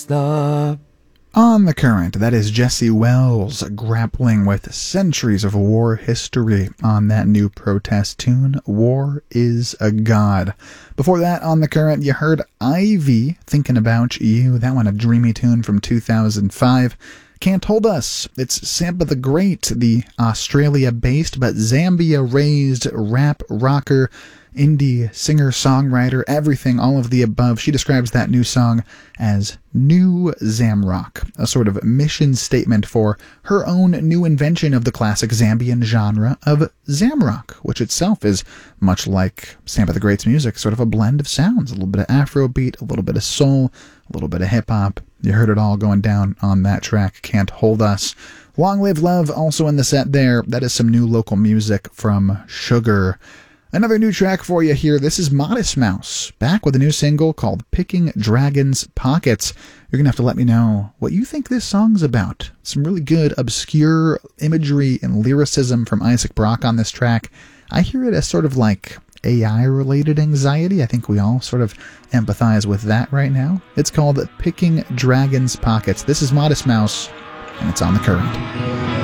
stop. On the Current, that is Jesse Wells grappling with centuries of war history on that new protest tune, War is a God. Before that, on the Current, you heard Ivy, Thinking About You. That one, a dreamy tune from 2005. Can't Hold Us. It's Sampa the Great, the Australia-based but Zambia-raised rap rocker, indie singer-songwriter, everything, all of the above. She describes that new song as New Zamrock, a sort of mission statement for her own new invention of the classic Zambian genre of Zamrock, which itself is much like Sampa the Great's music, sort of a blend of sounds, a little bit of Afrobeat, a little bit of soul, a little bit of hip-hop. You heard it all going down on that track, Can't Hold Us. Long Live Love, also in the set there. That is some new local music from Sugar. Another new track for you here. This is Modest Mouse, back with a new single called Picking Dragons' Pockets. You're going to have to let me know what you think this song's about. Some really good, obscure imagery and lyricism from Isaac Brock on this track. I hear it as sort of like AI-related anxiety. I think we all sort of empathize with that right now. It's called Picking Dragons' Pockets. This is Modest Mouse, and it's on the Current.